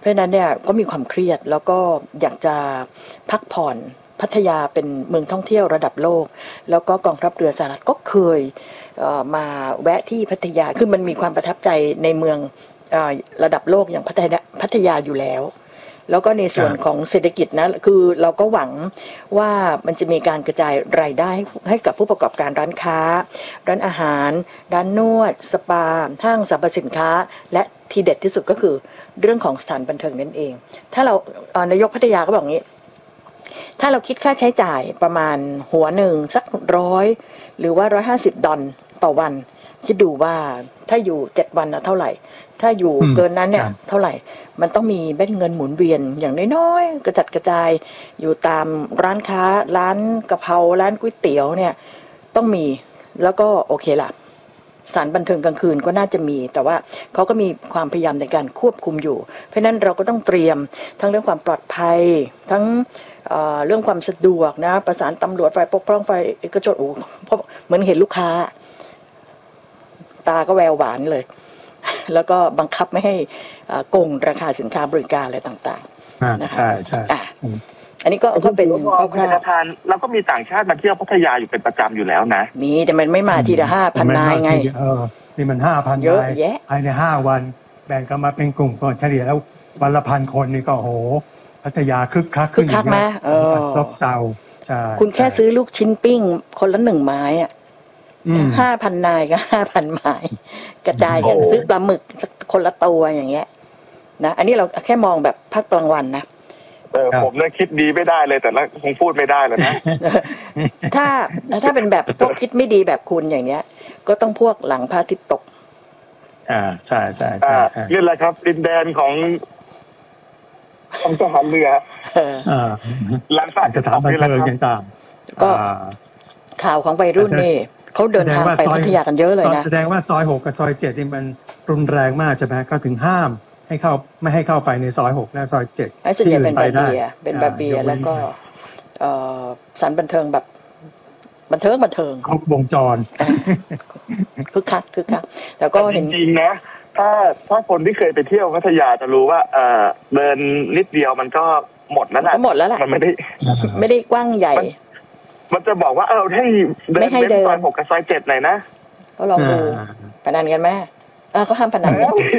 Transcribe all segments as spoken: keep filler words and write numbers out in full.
เพราะฉะนั้นเนี่ยก็มีความเครียดแล้วก็อยากจะพักผ่อนพัทยาเป็นเมืองท่องเที่ยวระดับโลกแล้วก็กองทัพเรือสหรัฐก็เคยเอ่อมาแวะที่พัทยาคือมันมีความประทับใจในเมืองเอ่อระดับโลกอย่างพัทยาพัทยาอยู่แล้วแล้วก็ในส่วนของเศรษฐกิจนะคือเราก็หวังว่ามันจะมีการกระจายรายได้ให้กับผู้ประกอบการร้านค้าร้านอาหารร้านนวดสปาห้างสรรพสินค้าและทีเด็ดที่สุดก็คือเรื่องของสถานบันเทิงนั่นเองถ้าเราเอ่อนายกพัทยาก็บอกงี้ถ้าเราคิดค่าใช้จ่ายประมาณหัวหนึ่งสักร้อยหรือว่าร้อยห้าสิบดอลต่อวันคิดดูว่าถ้าอยู่เจ็ดวันนะเท่าไหร่ถ้าอยู่เกินนั้นเนี่ยเท่าไหร่มันต้องมีเม็ดเงินหมุนเวียนอย่างน้อยๆกระจัดกระจายอยู่ตามร้านค้าร้านกะเพราร้านก๋วยเตี๋ยวเนี่ยต้องมีแล้วก็โอเคล่ะสถานบันเทิงกลางคืนก็น่าจะมีแต่ว่าเขาก็มีความพยายามในการควบคุมอยู่เพราะฉะนั้นเราก็ต้องเตรียมทั้งเรื่องความปลอดภัยทั้งเอ่อเรื่องความสะดวกนะประสานตำรวจฝ่ายปกครองฝ่ายเอกชนโอ้เพราะเหมือนเห็นลูกค้าตาก็แววหวานเลยแล้วก็บังคับไม่ให้โกงราคาสินค้าบริการอะไรต่างๆนะคะใช่ใช่อันนี้ก็ก็เป็นคร่าวๆทานแล้วก็มีต่างชาติมาเที่ยวพัทยาอยู่เป็นประจำอยู่แล้วนะมีแต่มันไม่มาทีละห้าพันนายไงเออนี่มันห้าพันเยอะแยะภายในห้าวันแบ่งกันมาเป็นกลุ่มก็เฉลี่ยแล้ววันละพันคนนี่ก็โหพัทยาคึกคักคึกคักไหมเออซบเซาใช่คุณแค่ซื้อลูกชิ้นปิ้งคนละหนึ่งไม้อ่ะห้าพันนายก็ห้าพันไม้กระจายกันซื้อปลาหมึกคนละตัวอย่างเงี้ยนะอันนี้เราแค่มองแบบภาคกลางวันนะเออผมเนี่ยคิดดีไม่ได้เลยแต่ละคงพูดไม่ได้แล้วนะถ้าถ้าเป็นแบบพวกคิดไม่ดีแบบคุณอย่างเนี้ยก็ต้องพวกหลังพระอาทิตย์ตกอ่าใช่ใช่ใช่นี่แหละครับดินแดนของของทหารเรืออ่าหลังจากสถานบันเทิงต่างๆก็ข่าวของวัยรุ่นนี่เขาเดินทางไปพัทยากันเยอะเลยนะแสดงว่าซอยหกกับซอยเจ็ดนี่มันรุนแรงมากใช่ไหมก็ถึงห้ามให้เข้าไม่ให้เข้าไปในซอยหกและซอยเจ็ดที่อื่นเป็นบาเบียเป็นบาเบียแล้วก็สถานบันเทิงแบบบันเทิงบันเทิงครบวงจรคึกคักคึกคักแต่ก็เห็นจริงๆนะถ้าถ้าคนที่เคยไปเที่ยวพัทยาจะรู้ว่าเออเดินนิดเดียวมันก็หมดแล้วแหละหมดแล้วแหละมันไม่ได้ไม่ได้กว้างใหญ่มันจะบอกว่าเออให้เดินเล่นซอยหกกับซอยเจ็ดหน่อยนะก็ลองดูพนันกันไหมเออเขาห้ามพนัน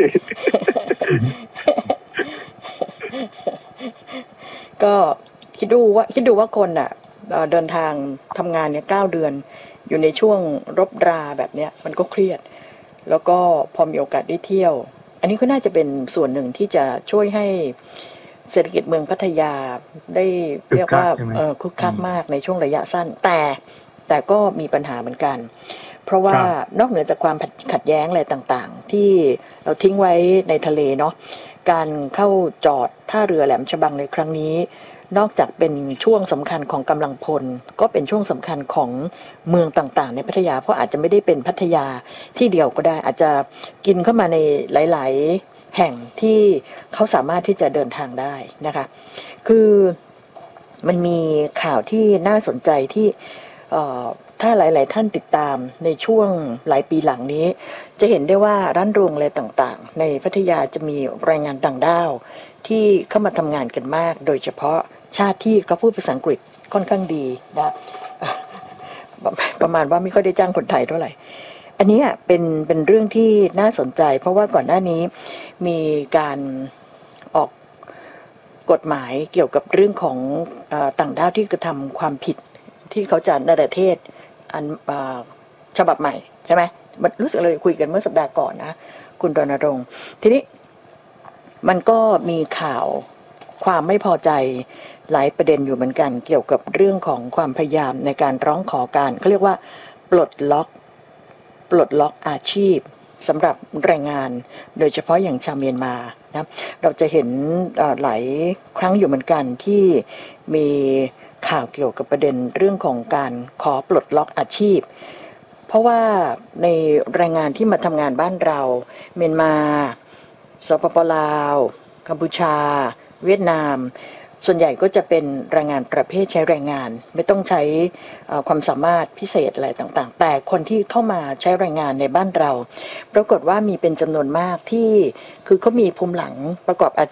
ก็คิดดูว่าคิดดูว่าคนอ่ะเดินทางทำงานเนี่ยเก้าเดือนอยู่ในช่วงรบราแบบเนี้ยมันก็เครียดแล้วก็พอมีโอกาสได้เที่ยวอันนี้ก็น่าจะเป็นส่วนหนึ่งที่จะช่วยให้เศรษฐกิจเมืองพัทยาได้เรียกว่าเออคึกคักมากในช่วงระยะสั้นแต่แต่ก็มีปัญหาเหมือนกันเพราะว่านอกเหนือจากความขัดแย้งอะไรต่างๆที่เราทิ้งไว้ในทะเลเนาะการเข้าจอดท่าเรือแหลมฉบังในครั้งนี้นอกจากเป็นช่วงสำคัญของกำลังพลก็เป็นช่วงสำคัญของเมืองต่างๆในพัทยาเพราะอาจจะไม่ได้เป็นพัทยาที่เดียวก็ได้อาจจะกินเข้ามาในหลายๆแห่งที่เขาสามารถที่จะเดินทางได้นะคะคือมันมีข่าวที่น่าสนใจที่ถ้าหลายๆท่านติดตามในช่วงหลายปีหลังนี้จะเห็นได้ว่าร้านรวงอะไรต่างๆในพัทยาจะมีแรงงานต่างด้าวที่เข้ามาทำงานกันมากโดยเฉพาะชาติที่เขาพูดภาษาอังกฤษค่อนข้างดีนะประมาณว่าไม่ค่อยได้จ้างคนไทยเท่าไหร่อันนี้เป็นเป็นเรื่องที่น่าสนใจเพราะว่าก่อนหน้านี้มีการออกกฎหมายเกี่ยวกับเรื่องของต่างด้าวที่กระทำความผิดที่เขาจะในประเทศอันฉบับใหม่ใช่ไหมมันรู้สึกเลยคุยกันเมื่อสัปดาห์ก่อนนะคุณรณรงค์ทีนี้มันก็มีข่าวความไม่พอใจหลายประเด็นอยู่เหมือนกันเกี่ยวกับเรื่องของความพยายามในการร้องขอการเขาเรียกว่าปลดล็อกปลดล็อกอาชีพสำหรับแรงงานโดยเฉพาะอย่างชาวเมียนมานะเราจะเห็นหลายครั้งอยู่เหมือนกันที่มีข่าวเกี่ยวกับประเด็นเรื่องของการขอปลดล็อกอาชีพเพราะว่าในแรงงานที่มาทำงานบ้านเราเมียนมาสปป.ลาวกัมพูชาเวียดนามส่วนใหญ่ก็จะเป็นแรงงานประเภทใช้แรงงานไม่ต้องใช้ความสามารถพิเศษอะไรต่างๆแต่คนที่เข้ามาใช้แรงงานในบ้านเราปรากฏว่ามีเป็นจำนวนมากที่คือเขามีภูมิหลังประกอบอา